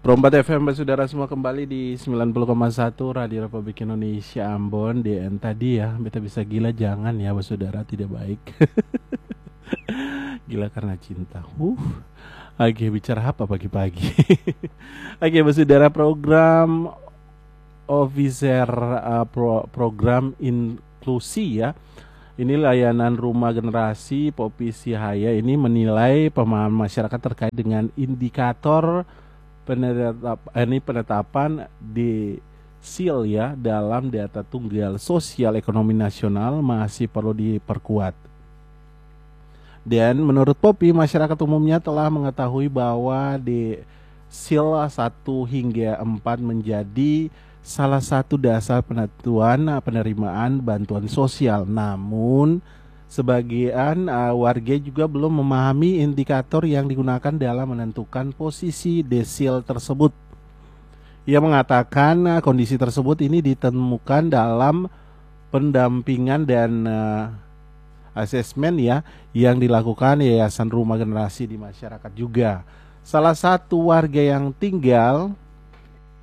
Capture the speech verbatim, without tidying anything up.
Rombat F M, saudara semua, kembali di sembilan puluh koma satu Radio Republik Indonesia Ambon. D N tadi ya, beta bisa gila, jangan ya saudara, tidak baik. Gila karena cinta. Uh. Oke, bicara apa pagi-pagi? Oke, saudara, program officer uh, pro, program inklusi ya. Ini layanan rumah generasi Popi Sihaya ini menilai pemahaman masyarakat terkait dengan indikator penetap, ini penetapan di S I L ya dalam data tunggal sosial ekonomi nasional masih perlu diperkuat. Dan menurut Popi, masyarakat umumnya telah mengetahui bahwa di S I L satu hingga empat menjadi salah satu dasar penentuan penerimaan bantuan sosial. Namun sebagian uh, warga juga belum memahami indikator yang digunakan dalam menentukan posisi desil tersebut. Ia mengatakan uh, kondisi tersebut ini ditemukan dalam pendampingan dan uh, asesmen ya yang dilakukan Yayasan Rumah Generasi di masyarakat juga. Salah satu warga yang tinggal